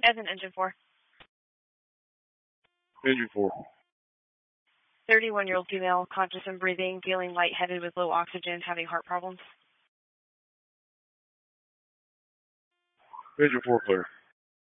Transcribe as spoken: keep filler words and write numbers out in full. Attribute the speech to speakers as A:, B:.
A: As in engine four.
B: Engine four.
A: thirty-one-year-old female, conscious and breathing, feeling lightheaded with low oxygen, having heart problems.
B: Engine four clear.